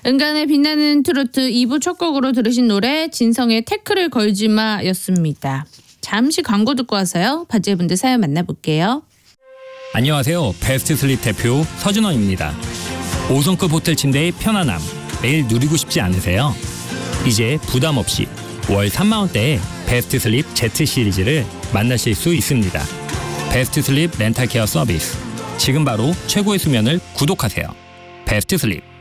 은간의 빛나는 트로트 2부 첫 곡으로 들으신 노래 진성의 태클을 걸지마 였습니다. 잠시 광고 듣고 와서요. 바지분들 사연 만나볼게요. 안녕하세요. 베스트 슬립 대표 서준원입니다. 5성급 호텔 침대의 편안함 매일 누리고 싶지 않으세요? 이제 부담 없이 월 3만원대의 베스트 슬립 Z 시리즈를 만나실 수 있습니다. 베스트 슬립 렌탈 케어 서비스. 지금 바로 최고의 수면을 구독하세요. 베스트 슬립.